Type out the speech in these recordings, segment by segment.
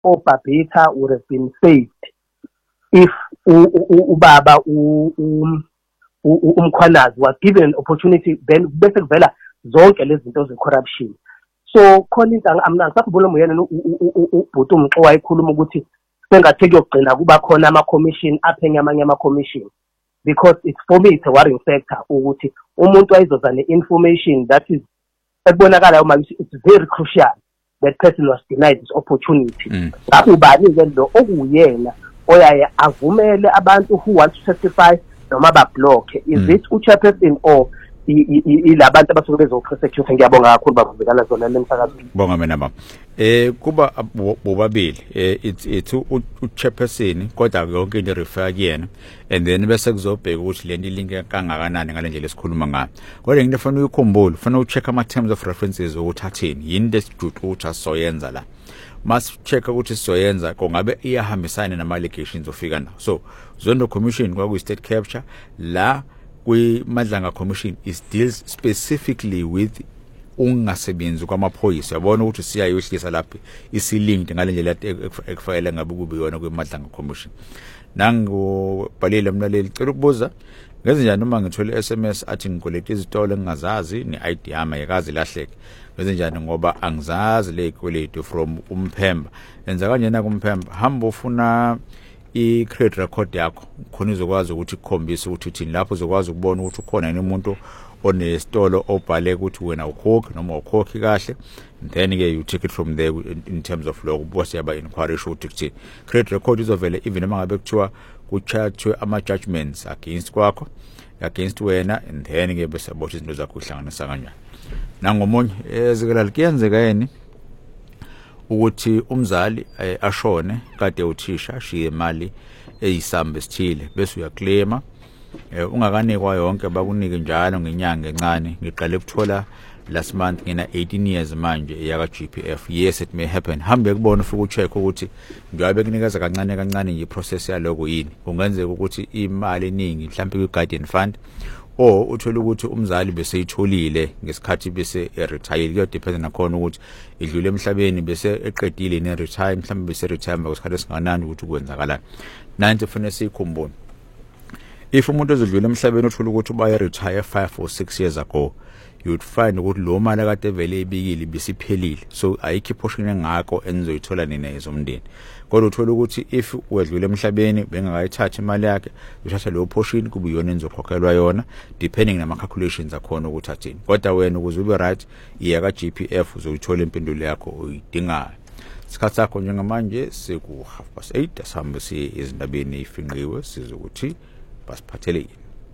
Obabita would have been saved if ubaba umkhwanazi was given an opportunity, then bese kuvela zonke lezi zinto ze-corruption. So Collins angisakhumbula moyena ubhuti umxo wayekhuluma ukuthi sengathi kuyogcina kuba khona ama-commission aphenye amanye ama-commission, because it's for me it's a worrying factor ukuthi umuntu wayizoza ne-information that is ekubonakala uma it's very crucial, that person was denied this opportunity. Ngakho ubani-ke lo okuyena oyaye avumele abantu who want to testify noma ba-block? Is it u-chairperson or ilabantu abasuke bezoprosecute? Ngiyabonga kakhulu babuzekana zona lemsakazweni. Bonga mina mama. Kuba bobabili it's u-chairperson kodwa yonke into refer kuyena, and then bese kuzobheka ukuthi lento ilinke kangakanani ngale ndlela esikhuluma ngayo. Kodwa ngine fanele ukukhumbula, fanele ucheck ama terms of references ukuthathini yini lesijuthu ukuthi asoyenza la. Must check ukuthi sizoyenza kongabe iyahambisana nama allegations ofika nawo. So Zondo Commission kwaku state capture la kwi Madlanga Commission is deals specifically with ungasebenzi kwamaphoyisa. Yabona ukuthi siyayohlisa lapha isilinked ngale ndlela ekufayela ngabe kube yona kwi Madlanga Commission. Nangu balile mlaleli cela ukubuza ngenze njani uma ngithola SMS athi ngikoleta izitolo engingazazi ne-ID yami ayikazi lahleke. Ngenze njani ngoba angizazi le kweletu from uMphemba. Enza kanjena kuMphemba, hamba ufuna i-credit record yakho khona izokwazi ukuthi ikukhombise ukuthi uthini, lapho uzokwazi ukubona ukuthi ukhona yini umuntu onesitolo obhale ukuthi wena ukhokhi noma ukhokhi kahle, then ke you take it from there in terms of law. Boss yaba inquiry show ukuthi credit record izovela even uma ngabe kuthiwa kucharge ama-judgments against kwakho, against wena, and then ke bese bothi izinto zakho uhlanganisa kanjani. Nangomunye ezikela likuyenzeka yini ukuthi umzali ashone kade uthisha ashiye imali eyisamba esithile bese uyaclaima ungakanikwa yonke bakunike njalo ngenyanga encane. Ngiqale ukuthola last month ngina 18 years manje yaka GPF. Yes, it may happen. Hambe kubona ufike ucheck ukuthi ngiyabe kunikeza kancane kancane nje process yaloko yini. Kungenzeka ukuthi imali eningi mhlawumbe kwi guardian fund or uthola ukuthi umzali bese itholile ngesikhathi bese retire. Kuyo depend nakhona ukuthi idlule emhlabeni bese eqedile ne retire, mhlawumbe bese retire ngesikhathi esinganani ukuthi kwenzakalani. 90 fanele sikhumbule, if umuntu ezodlula emhlabeni uthola ukuthi uba retire 5 or 6 years ago, you would find ukuthi lo mali kade vele ibikile bisiphelile, so ayikho portion engako enizoyithola nina ezomndeni. Kodwa uthola ukuthi if wedlula emhlabeni bengakayithatha imali yakhe, uthatha leyo portion kube yona enizokhokhelwa yona depending nama calculations akhona ukuthi athini. Kodwa wena ukuze ube right iya ka GPF uzoyithola impendulo yakho oyidingayo. Isikhathi sakho njengamanje seku 8:30 asihambe siye ezindabeni ezifinqiwe sizokuthi basiphathele.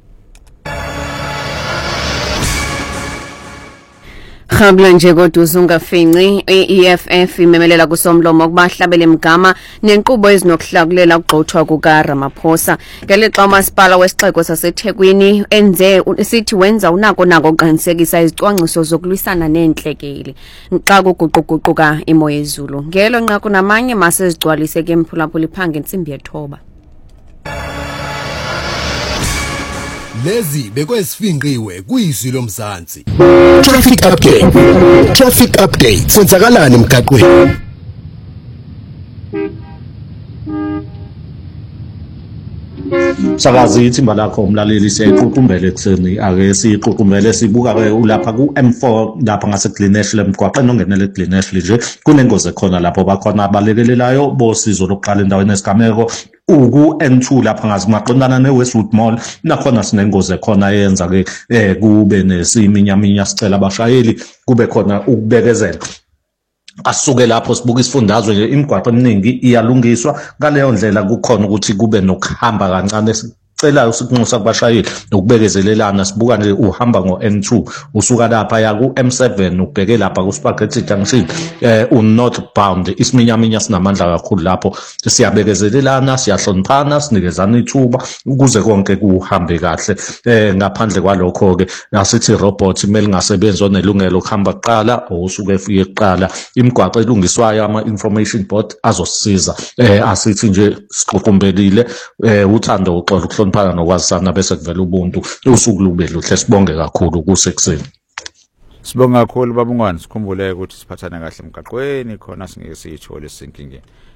Khabla nje kodwa usungafinci iEFF imemelela kusomlomo kubahlabele emgama nenkqubo ezinokuhlakulela ukugxothwa kuka Ramaphosa. Ngelixa umasipala wesixeko saseThekwini enze sithi wenza unako uqinisekisa izicwangciso zokulwisana nentlekeli xa kuguquguquka imo yezulu. Ngelo nqaku namanye masezigcwalise ke mphulaphula iphange intsimbi yethoba. Lezi bekwesifinqiwe kuyizwi lomzansi. Traffic update senzakalani emgaqweni? Sakazi ithimba lakho umlaleli siyayiququmbele ekseni ake siyiququmbele sibuka ke ulapha ku M4 lapha ngase Glenash lemgwaqeni ongenele Glenash nje kunengozi khona lapho bakhona abalekelelayo bosizo lokuqala endaweni esigameko uku N2 lapha ngazimaqondana neWestwood Mall nakhona sinengozi khona yenza ke kube nesiminyaminya sicela abashayeli kube khona ukubekezela. Asuke lapho sibuka isifundazwe nje imigwaqo eminingi iyalungiswa ngaleyo ndlela kukhona ukuthi kube nokuhamba kancane celayo sikunxusa kubashayeli nokubekezelelana. Sibuka nje uhamba ngo N2 usuka lapha ya ku M7 ubheke lapha ku Spaghetti Junction northbound isiminyaminya sinamandla kakhulu lapho siyabekezelelana siyahloniphana sinikezana ithuba ukuze konke kuhambe kahle. Ngaphandle kwalokho ke asithi robot kumele ngasebenzi onelungelo ukuhamba kuqala usuke efike kuqala imigwaqo elungiswayo ama information board azosisiza. Asithi nje siququmbelile uthando uxolo phana nokwazisana bese kuvela ubuntu usuku lube luhle. Sibonge kakhulu kusekuseni. Sibonga kakhulu babungani, sikhumbule ukuthi siphathane kahle emgaqweni khona singeke siyithole sinkingeni.